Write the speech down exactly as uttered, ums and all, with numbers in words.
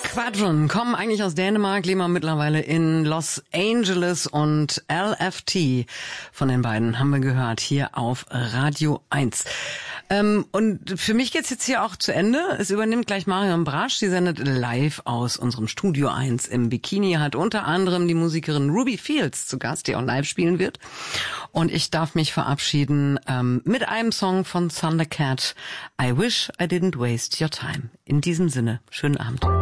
Squadron kommen eigentlich aus Dänemark, leben aber mittlerweile in Los Angeles, und L F T von den beiden haben wir gehört hier auf Radio eins. Ähm, und für mich geht's jetzt hier auch zu Ende. Es übernimmt gleich Marion Brasch. Sie sendet live aus unserem Studio eins im Bikini, hat unter anderem die Musikerin Ruby Fields zu Gast, die auch live spielen wird. Und ich darf mich verabschieden ähm, mit einem Song von Thundercat, I Wish I Didn't Waste Your Time. In diesem Sinne, schönen Abend.